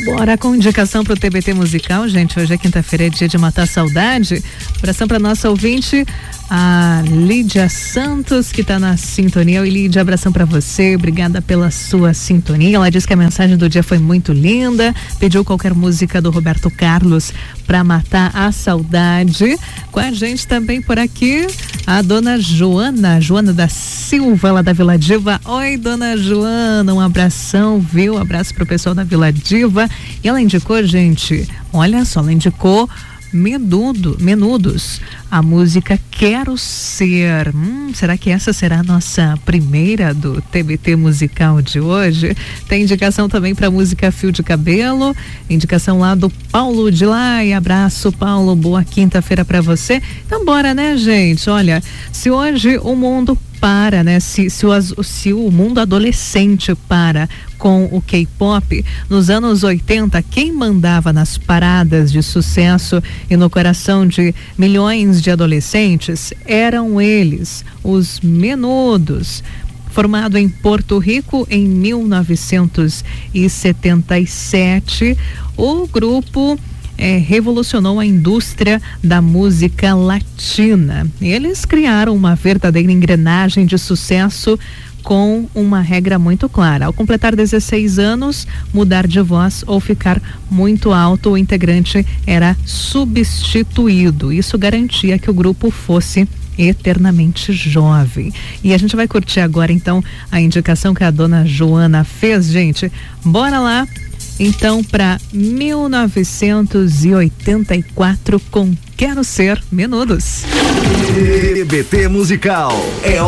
Bora com indicação pro TBT musical, gente. Hoje é quinta-feira, é dia de matar saudade. Abração pra nossa ouvinte, a Lídia Santos, que tá na sintonia. Oi, Lídia, abração pra você, obrigada pela sua sintonia. Ela diz que a mensagem do dia foi muito linda, pediu qualquer música do Roberto Carlos pra matar a saudade. Com a gente também por aqui, a dona Joana da Silva, lá da Vila Diva. Oi, dona Joana, um abração, viu? Um abraço pro pessoal da Vila Diva. E ela indicou, gente, olha só, ela indicou Menudos, a música Quero Ser. Será que essa será a nossa primeira do TBT musical de hoje? Tem indicação também para música Fio de Cabelo, indicação lá do Paulo de lá. E abraço, Paulo, boa quinta-feira para você. Então bora, né, gente? Olha, se hoje o mundo para, né? Se o mundo adolescente para com o K-pop, nos anos 80, quem mandava nas paradas de sucesso e no coração de milhões de adolescentes eram eles, os Menudos. Formado em Porto Rico em 1977, o grupo revolucionou a indústria da música latina. Eles criaram uma verdadeira engrenagem de sucesso com uma regra muito clara. Ao completar 16 anos, mudar de voz ou ficar muito alto, o integrante era substituído. Isso garantia que o grupo fosse eternamente jovem. E a gente vai curtir agora, então, a indicação que a dona Joana fez, gente. Bora lá, então, para 1984 com Quero Ser, Menudos. TBT musical é